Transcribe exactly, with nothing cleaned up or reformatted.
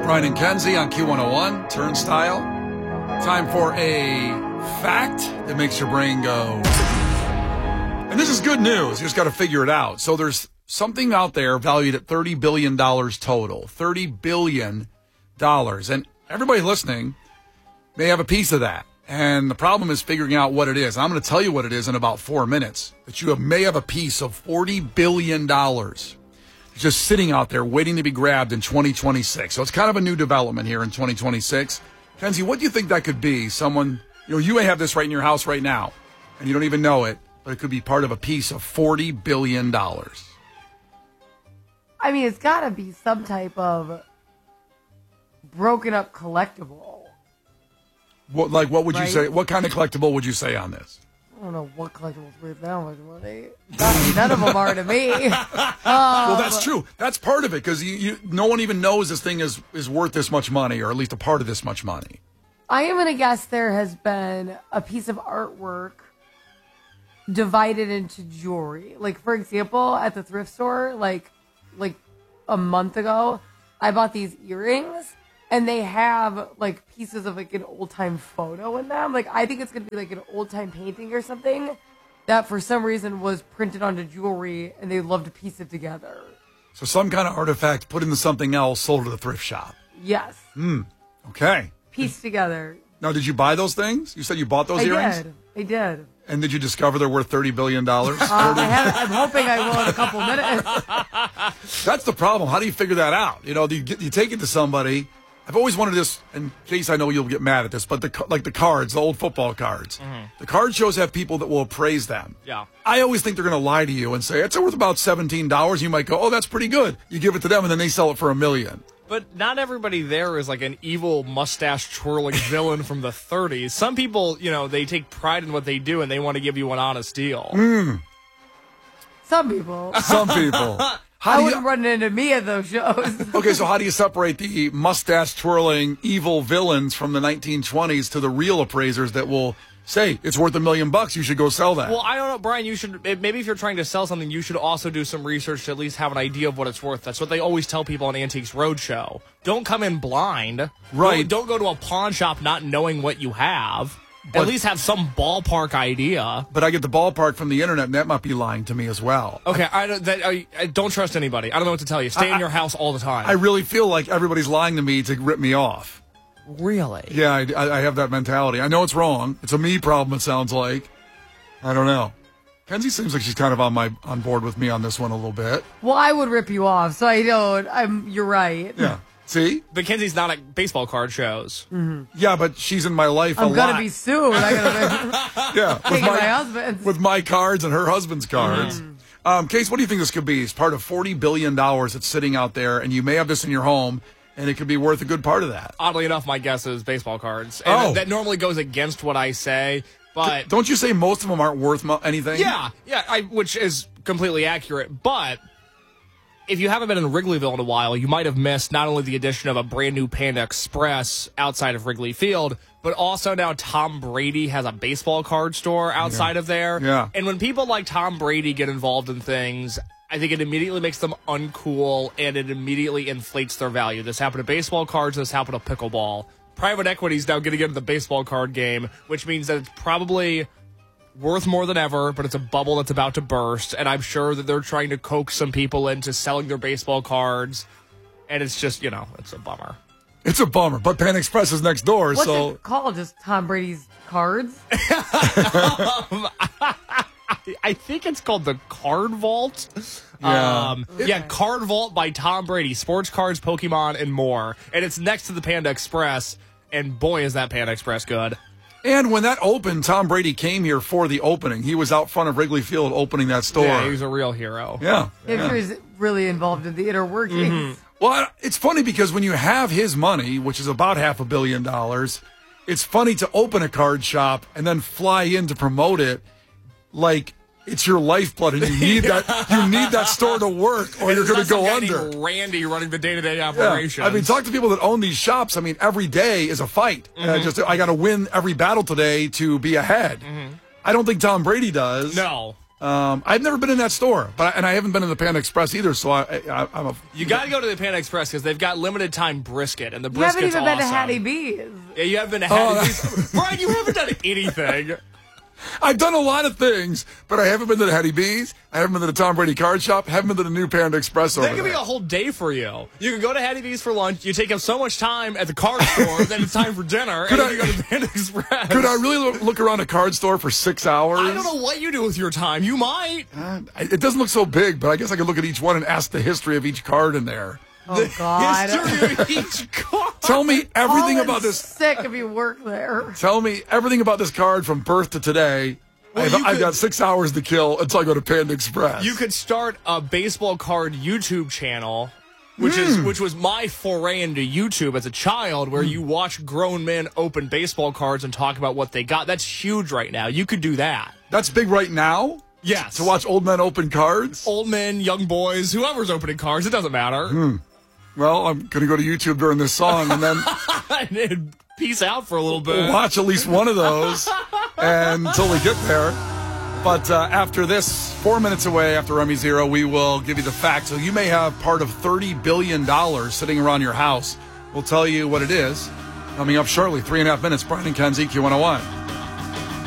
Brian and Kenzie on Q one oh one, Turnstile. Time for a fact that makes your brain go. And this is good news. You just got to figure it out. So there's something out there valued at thirty billion dollars total. thirty billion dollars. And everybody listening may have a piece of that. And the problem is figuring out what it is. I'm going to tell you what it is in about four minutes. That you have, may have a piece of forty billion dollars just sitting out there waiting to be grabbed in twenty twenty-six. So it's kind of a new development here in twenty twenty-six. Kenzie, what do you think that could be? Someone, you know, you may have this right in your house right now, and you don't even know it, but it could be part of a piece of forty billion dollars. I mean, it's got to be some type of broken up collectible. What, like, what would right? you say? What kind of collectible would you say on this? I don't know what collectibles worth that much money. Not, none of them are to me. Um, well, that's true. That's part of it, because you, you, no one even knows this thing is, is worth this much money, or at least a part of this much money. I am going to guess there has been a piece of artwork divided into jewelry. Like, for example, at the thrift store, like, like a month ago, I bought these earrings. And they have, like, pieces of, like, an old-time photo in them. Like, I think it's going to be, like, an old-time painting or something that, for some reason, was printed onto jewelry, and they love to piece it together. So some kind of artifact put into something else, sold at a thrift shop. Yes. Hmm. Okay. Pieced together. Now, did you buy those things? You said you bought those I earrings? I did. I did. And did you discover they're worth thirty billion dollars? Uh, I have, I'm hoping I will in a couple minutes. That's the problem. How do you figure that out? You know, you, get, you take it to somebody. I've always wanted this, in case I know you'll get mad at this, but the like the cards, the old football cards. Mm-hmm. The card shows have people that will appraise them. Yeah. I always think they're going to lie to you and say, it's worth about seventeen dollars. You might go, oh, that's pretty good. You give it to them, and then they sell it for a million. But not everybody there is like an evil mustache-twirling villain from the thirties. Some people, you know, they take pride in what they do, and they want to give you an honest deal. Mm. Some people. Some people. How I wouldn't you, run into me at those shows. Okay, so how do you separate the mustache-twirling evil villains from the nineteen twenties to the real appraisers that will say, it's worth a million bucks, you should go sell that? Well, I don't know, Brian, you should, maybe if you're trying to sell something, you should also do some research to at least have an idea of what it's worth. That's what they always tell people on Antiques Roadshow. Don't come in blind. Right. Don't, don't go to a pawn shop not knowing what you have. But, at least have some ballpark idea. But I get the ballpark from the internet, and that might be lying to me as well. Okay, I, don't, that, I, I don't trust anybody. I don't know what to tell you. Stay I, in your house all the time. I really feel like everybody's lying to me to rip me off. Really? Yeah, I, I have that mentality. I know it's wrong. It's a me problem, it sounds like. I don't know. Kenzie seems like she's kind of on my on board with me on this one a little bit. Well, I would rip you off, so I don't. I'm. You're right. Yeah. See? But Kenzie's not at baseball card shows. Mm-hmm. Yeah, but she's in my life I'm a gonna lot. be soon. I gotta be yeah, with my, my, my husband's. with my cards and her husband's cards. Mm. Um, Case, what do you think this could be? It's part of forty billion dollars that's sitting out there, and you may have this in your home, and it could be worth a good part of that. Oddly enough, my guess is baseball cards. And oh. that, that normally goes against what I say, but... D- don't you say most of them aren't worth mo- anything? Yeah, yeah, I, which is completely accurate, but... If you haven't been in Wrigleyville in a while, you might have missed not only the addition of a brand new Panda Express outside of Wrigley Field, but also now Tom Brady has a baseball card store outside yeah. of there. Yeah. And when people like Tom Brady get involved in things, I think it immediately makes them uncool and it immediately inflates their value. This happened to baseball cards, this happened to pickleball. Private equity is now getting into the baseball card game, which means that it's probably worth more than ever, but it's a bubble that's about to burst, and I'm sure that they're trying to coax some people into selling their baseball cards, and it's just, you know, it's a bummer. It's a bummer, but Pan Express is next door, What's so... it called? Just Tom Brady's cards? um, I think it's called the Card Vault. Yeah. Um, yeah, Card Vault by Tom Brady. Sports cards, Pokemon, and more. And it's next to the Panda Express, and boy, is that Panda Express good. And when that opened, Tom Brady came here for the opening. He was out front of Wrigley Field opening that store. Yeah, he was a real hero. Yeah. I'm yeah. sure he's really involved in the inner workings. Mm-hmm. Well, it's funny because when you have his money, which is about half a billion dollars, it's funny to open a card shop and then fly in to promote it like it's your lifeblood, and you need that you need that store to work, or you're going to go under. Randy running the day-to-day operations. Yeah. I mean, talk to people that own these shops. I mean, every day is a fight. Mm-hmm. And I just I got to win every battle today to be ahead. Mm-hmm. I don't think Tom Brady does. No. Um, I've never been in that store, but and I haven't been in the Panda Express either. So I, I, I'm a. You got to go to the Panda Express because they've got limited time brisket, and the You haven't brisket's even awesome. been to Hattie B's. Yeah, you haven't been to Oh, Hattie B's. Brian, you haven't done anything. I've done a lot of things, but I haven't been to the Hattie B's. I haven't been to the Tom Brady card shop. Haven't been to the new Panda Express over That could be there. a whole day for you. You can go to Hattie B's for lunch. You take up so much time at the card store, then it's time for dinner, Could and I- then you go to the Panda Express. Could I really look, look around a card store for six hours? I don't know what you do with your time. You might. Uh, it doesn't look so big, but I guess I could look at each one and ask the history of each card in there. Oh, God. History of each card. Tell me everything Colin's about this. sick if you work there. Tell me everything about this card from birth to today. Well, I've, you I've could- got six hours to kill until I go to Panda Express. You could start a baseball card YouTube channel, which is which was my foray into YouTube as a child, where you watch grown men open baseball cards and talk about what they got. That's huge right now. You could do that. That's big right now? Yes. To watch old men open cards? Old men, young boys, whoever's opening cards, it doesn't matter. Well, I'm going to go to YouTube during this song and then And peace out for a little bit. watch at least one of those and until we get there. But uh, after this, four minutes away after Rummy Zero, we will give you the facts. So you may have part of thirty billion dollars sitting around your house. We'll tell you what it is. Coming up shortly, three and a half minutes, Brian and Ken's E Q one oh one.